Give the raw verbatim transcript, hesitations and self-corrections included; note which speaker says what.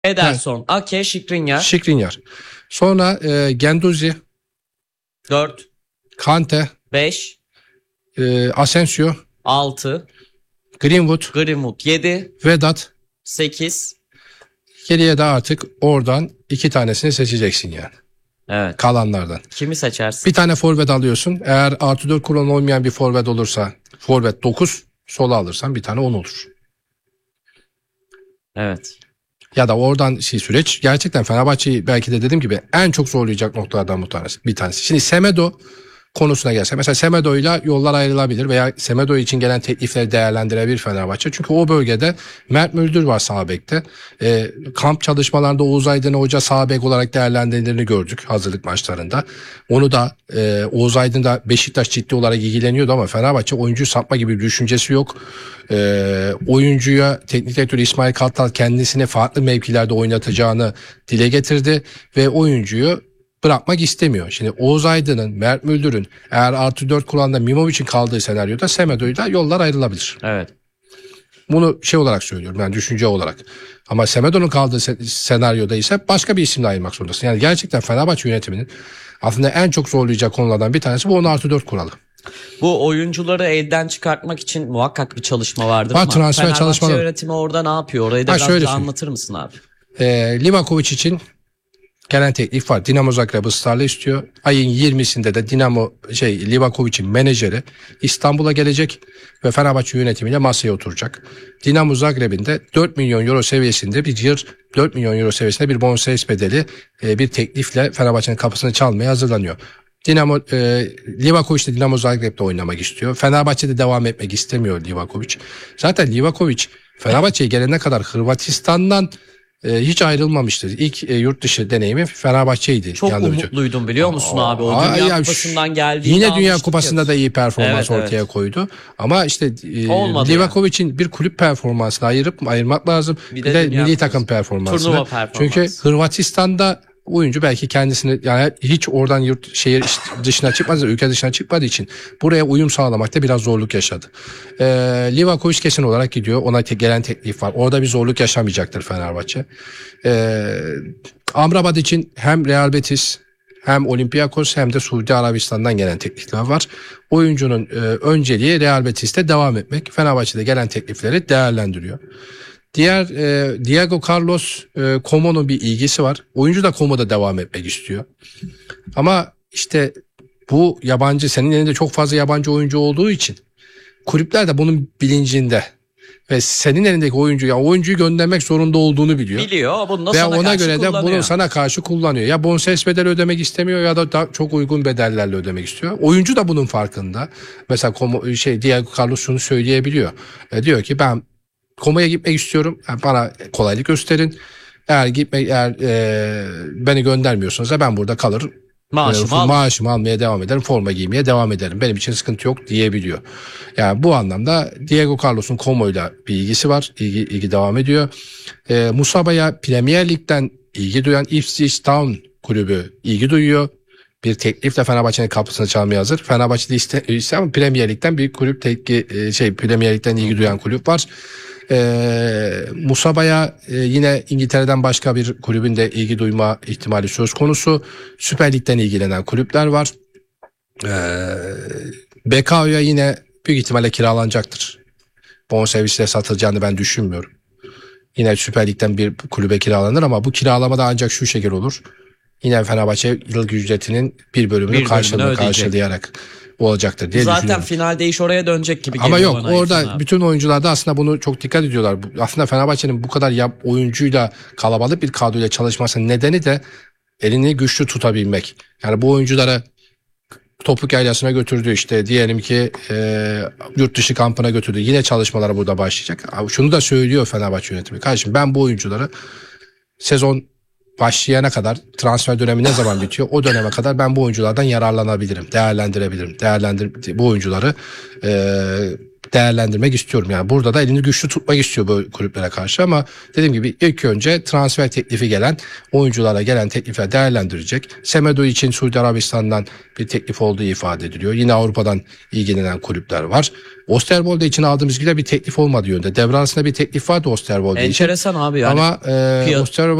Speaker 1: Ederson, Ake, Skriniar.
Speaker 2: Skriniar. Sonra e, Guendouzi,
Speaker 1: dört.
Speaker 2: Kante,
Speaker 1: beş.
Speaker 2: e, Asensio,
Speaker 1: altı.
Speaker 2: Greenwood,
Speaker 1: Greenwood. yedi.
Speaker 2: Vedat.
Speaker 1: sekiz.
Speaker 2: Geriye de artık oradan iki tanesini seçeceksin yani.
Speaker 1: Evet.
Speaker 2: Kalanlardan.
Speaker 1: Kimi seçersin?
Speaker 2: Bir tane forvet alıyorsun. Eğer artı dört kuran olmayan bir forvet olursa forvet dokuz, sola alırsan bir tane on olur.
Speaker 1: Evet.
Speaker 2: Ya da oradan şey süreç gerçekten Fenerbahçe'yi belki de dediğim gibi en çok zorlayacak noktalardan bir tanesi. Bir tanesi. Şimdi Semedo konusuna gelse. Mesela Semedo'yla yollar ayrılabilir veya Semedo için gelen teklifleri değerlendirebilir Fenerbahçe. Çünkü o bölgede Mert Müldür var sağ bekte. E, kamp çalışmalarında Oğuz Aydın'ı hoca sağ bek olarak değerlendirdiğini gördük hazırlık maçlarında. Onu da e, Oğuz Aydın da Beşiktaş ciddi olarak ilgileniyordu ama Fenerbahçe oyuncu satma gibi bir düşüncesi yok. E, oyuncuya teknik direktör İsmail Kartal kendisini farklı mevkilerde oynatacağını dile getirdi ve oyuncuyu bırakmak istemiyor. Şimdi Oğuz Aydın'ın, Mert Müldür'ün eğer artı dört kulağında Mimovic'in kaldığı senaryoda Semedo'yla yollar ayrılabilir.
Speaker 1: Evet.
Speaker 2: Bunu şey olarak söylüyorum yani düşünce olarak. Ama Semedo'nun kaldığı sen- senaryoda ise başka bir isimle ayırmak zorundasın. Yani gerçekten Fenerbahçe yönetiminin aslında en çok zorlayacak konulardan bir tanesi bu on artı dört kuralı.
Speaker 1: Bu oyuncuları elden çıkartmak için muhakkak bir çalışma vardır
Speaker 2: Var,
Speaker 1: ama
Speaker 2: transfer
Speaker 1: Fenerbahçe
Speaker 2: çalışmaları.
Speaker 1: yönetimi orada ne yapıyor? Orayı da
Speaker 2: Ha,
Speaker 1: biraz
Speaker 2: şöyle
Speaker 1: daha
Speaker 2: söyleyeyim.
Speaker 1: anlatır mısın abi?
Speaker 2: Ee, Livakovic için gelen teklif var. Dinamo Zagreb ısrarla istiyor. Ayın yirmisinde de Dinamo şey Livakovic'in menajeri İstanbul'a gelecek ve Fenerbahçe yönetimiyle masaya oturacak. Dinamo Zagreb'in de dört milyon euro seviyesinde bir yıl dört milyon euro seviyesinde bir bonservis bedeli e, bir teklifle Fenerbahçe'nin kapısını çalmaya hazırlanıyor. Dinamo e, Livakovic de Dinamo Zagreb'de oynamak istiyor. Fenerbahçe'de devam etmek istemiyor Livakovic. Zaten Livakovic Fenerbahçe'ye gelene kadar Hırvatistan'dan e, hiç ayrılmamıştır. İlk e, yurt dışı deneyimi Fenerbahçe'ydi.
Speaker 1: Çok
Speaker 2: Yanılmacı.
Speaker 1: umutluydum biliyor musun
Speaker 2: Aa,
Speaker 1: abi? O
Speaker 2: aa,
Speaker 1: Dünya
Speaker 2: ya
Speaker 1: Kupası'ndan
Speaker 2: şu-
Speaker 1: geldiğinde
Speaker 2: Yine Dünya
Speaker 1: almıştık
Speaker 2: Kupası'nda
Speaker 1: ya.
Speaker 2: da iyi performans
Speaker 1: Evet,
Speaker 2: ortaya
Speaker 1: evet.
Speaker 2: koydu. Ama işte e,
Speaker 1: Olmadı
Speaker 2: Livakovic'in bir kulüp performansını ayırıp ayırmak lazım.
Speaker 1: Bir
Speaker 2: Bir,
Speaker 1: de
Speaker 2: de,
Speaker 1: Dünya
Speaker 2: milli
Speaker 1: Kupası.
Speaker 2: takım performansını.
Speaker 1: Turnuva performansı.
Speaker 2: Çünkü Hırvatistan'da oyuncu belki kendisini yani hiç oradan yurt şehir dışına çıkmadı, ülke dışına çıkmadığı için buraya uyum sağlamakta biraz zorluk yaşadı. Ee, Livakovic kesin olarak gidiyor. Ona te- gelen teklif var. Orada bir zorluk yaşamayacaktır Fenerbahçe. Ee, Amrabat için hem Real Betis hem Olympiakos hem de Suudi Arabistan'dan gelen teklifler var. Oyuncunun e, önceliği Real Betis'te devam etmek. Fenerbahçe'de gelen teklifleri değerlendiriyor. Diğer e, Diego Carlos e, Como'nun bir ilgisi var. Oyuncu da Como'da devam etmek istiyor. Ama işte bu yabancı senin elinde çok fazla yabancı oyuncu olduğu için kulüpler de bunun bilincinde ve senin elindeki oyuncu ya oyuncuyu göndermek zorunda olduğunu biliyor.
Speaker 1: Biliyor. Bunu da
Speaker 2: Ve
Speaker 1: sana
Speaker 2: ona
Speaker 1: karşı
Speaker 2: göre de
Speaker 1: kullanıyor.
Speaker 2: bunu sana karşı kullanıyor. Ya bonservis bedeli ödemek istemiyor ya da, da çok uygun bedellerle ödemek istiyor. Oyuncu da bunun farkında. Mesela Como, şey Diego Carlos şunu söyleyebiliyor. E, diyor ki ben Como'ya gitmek istiyorum. Yani bana kolaylık gösterin. Eğer gitmek eğer e, beni göndermiyorsanız da ben burada kalır.
Speaker 1: Maaşımı
Speaker 2: e,
Speaker 1: al.
Speaker 2: maaşımı almaya devam ederim. Forma giymeye devam ederim. Benim için sıkıntı yok diyebiliyor. Yani bu anlamda Diego Carlos'un Como'yla bir ilgisi var. İlgi, ilgi devam ediyor. E, Musaba'ya Premier Lig'den ilgi duyan Ipswich Town kulübü ilgi duyuyor. Bir teklifle Fenerbahçe'nin kapısını çalmaya hazır. Fenerbahçe'de iste, iste ama Premier Lig'den bir kulüp teki, e, şey Premier Lig'den ilgi duyan kulüp var. Ee, Musaba'ya e, yine İngiltere'den başka bir kulübün de ilgi duyma ihtimali söz konusu. Süper Lig'den ilgilenen kulüpler var. Ee, B K O'ya yine büyük ihtimalle kiralanacaktır. Bonservisle satılacağını ben düşünmüyorum. Yine Süper Lig'den bir kulübe kiralanır ama bu kiralama da ancak şu şekilde olur. Yine Fenerbahçe yıllık ücretinin bir bölümünü,
Speaker 1: bölümünü
Speaker 2: karşılığını
Speaker 1: ödeyecek.
Speaker 2: karşılayarak olacaktır diye
Speaker 1: Zaten
Speaker 2: düşünüyorum.
Speaker 1: finalde iş oraya dönecek gibi
Speaker 2: Ama
Speaker 1: geliyor
Speaker 2: yok
Speaker 1: bana
Speaker 2: orada
Speaker 1: İhsan abi.
Speaker 2: bütün oyuncular da aslında bunu çok dikkat ediyorlar. Bu- Aslında Fenerbahçe'nin bu kadar yap, oyuncuyla kalabalık bir kadroyla çalışmasının nedeni de elini güçlü tutabilmek. Yani bu oyuncuları topuk yaylasına götürdü işte diyelim ki e, yurt dışı kampına götürdü. Yine çalışmalara burada başlayacak. Abi şunu da söylüyor Fenerbahçe yönetimi. Kardeşim ben bu oyuncuları sezon başlayana kadar transfer dönemi ne zaman bitiyor? O döneme kadar ben bu oyunculardan yararlanabilirim, değerlendirebilirim. Değerlendir bu oyuncuları e, değerlendirmek istiyorum. Yani burada da elini güçlü tutmak istiyor bu kulüplere karşı ama dediğim gibi ilk önce transfer teklifi gelen oyunculara gelen teklifler değerlendirecek. Semedo için Suudi Arabistan'dan bir teklif olduğu ifade ediliyor. Yine Avrupa'dan ilgilenen kulüpler var. Osterwolde için aldığımız gibi bir teklif olmadığı yönde. Devre arasında bir teklif vardı Osterwolde için.
Speaker 1: Enteresan abi yani.
Speaker 2: Ama e,
Speaker 1: Fiyat-
Speaker 2: Osterwolde